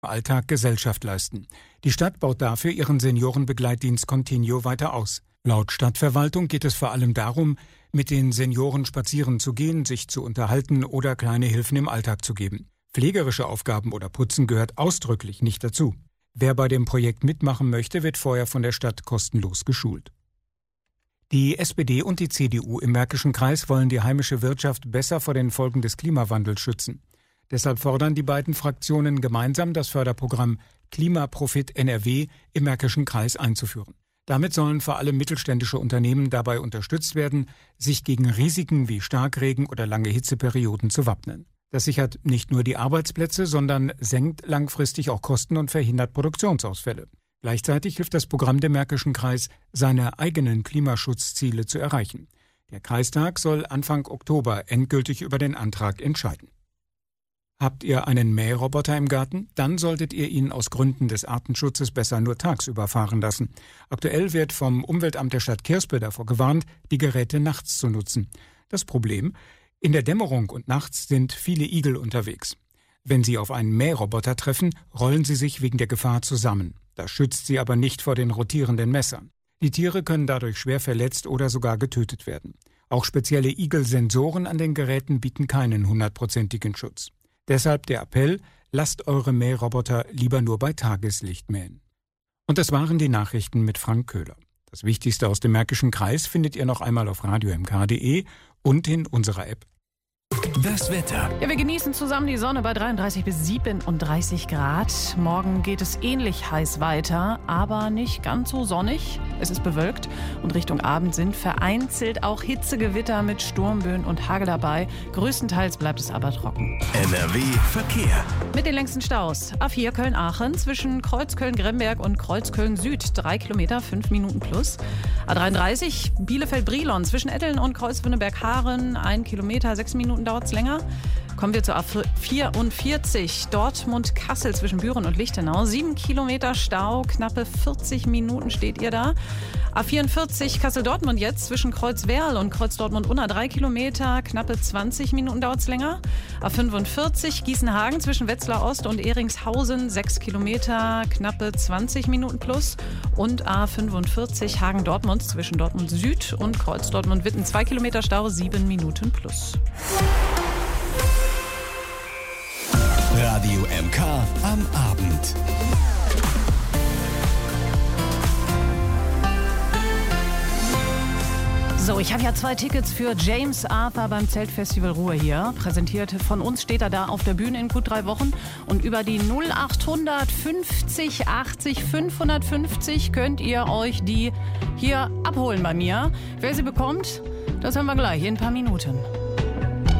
Alltag Gesellschaft leisten. Die Stadt baut dafür ihren Seniorenbegleitdienst Continuo weiter aus. Laut Stadtverwaltung geht es vor allem darum, mit den Senioren spazieren zu gehen, sich zu unterhalten oder kleine Hilfen im Alltag zu geben. Pflegerische Aufgaben oder Putzen gehört ausdrücklich nicht dazu. Wer bei dem Projekt mitmachen möchte, wird vorher von der Stadt kostenlos geschult. Die SPD und die CDU im Märkischen Kreis wollen die heimische Wirtschaft besser vor den Folgen des Klimawandels schützen. Deshalb fordern die beiden Fraktionen gemeinsam, das Förderprogramm Klimaprofit NRW im Märkischen Kreis einzuführen. Damit sollen vor allem mittelständische Unternehmen dabei unterstützt werden, sich gegen Risiken wie Starkregen oder lange Hitzeperioden zu wappnen. Das sichert nicht nur die Arbeitsplätze, sondern senkt langfristig auch Kosten und verhindert Produktionsausfälle. Gleichzeitig hilft das Programm dem Märkischen Kreis, seine eigenen Klimaschutzziele zu erreichen. Der Kreistag soll Anfang Oktober endgültig über den Antrag entscheiden. Habt ihr einen Mähroboter im Garten? Dann solltet ihr ihn aus Gründen des Artenschutzes besser nur tagsüber fahren lassen. Aktuell wird vom Umweltamt der Stadt Kirspel davor gewarnt, die Geräte nachts zu nutzen. Das Problem: In der Dämmerung und nachts sind viele Igel unterwegs. Wenn sie auf einen Mähroboter treffen, rollen sie sich wegen der Gefahr zusammen. Das schützt sie aber nicht vor den rotierenden Messern. Die Tiere können dadurch schwer verletzt oder sogar getötet werden. Auch spezielle Igelsensoren an den Geräten bieten keinen 100%igen Schutz. Deshalb der Appell: Lasst eure Mähroboter lieber nur bei Tageslicht mähen. Und das waren die Nachrichten mit Frank Köhler. Das Wichtigste aus dem Märkischen Kreis findet ihr noch einmal auf radiomk.de und in unserer App. Das Wetter. Ja, wir genießen zusammen die Sonne bei 33 bis 37 Grad. Morgen geht es ähnlich heiß weiter, aber nicht ganz so sonnig. Es ist bewölkt und Richtung Abend sind vereinzelt auch Hitzegewitter mit Sturmböen und Hagel dabei. Größtenteils bleibt es aber trocken. NRW Verkehr. Mit den längsten Staus. A4 Köln-Aachen zwischen Kreuzköln-Gremberg und Kreuzköln-Süd 3 Kilometer, 5 Minuten plus. A33 Bielefeld-Brilon zwischen Etteln und Kreuzwinneberg-Haaren 1 Kilometer, 6 Minuten dauert es länger. Kommen wir zur A44 Dortmund-Kassel zwischen Büren und Lichtenau. 7 Kilometer Stau, knappe 40 Minuten steht ihr da. A44 Kassel-Dortmund jetzt zwischen Kreuzwerl und Kreuz-Dortmund-Unna 3 Kilometer, knappe 20 Minuten dauert es länger. A45 Gießen-Hagen zwischen Wetzlar Ost und Ehringshausen 6 Kilometer, knappe 20 Minuten plus. Und A45 Hagen-Dortmund zwischen Dortmund Süd und Kreuz-Dortmund-Witten 2 Kilometer Stau, 7 Minuten plus. Radio MK am Abend. So, ich habe ja 2 Tickets für James Arthur beim Zeltfestival Ruhr hier. Präsentiert von uns steht er da auf der Bühne in gut 3 Wochen. Und über die 0800 50 80 550 könnt ihr euch die hier abholen bei mir. Wer sie bekommt, das hören wir gleich in ein paar Minuten.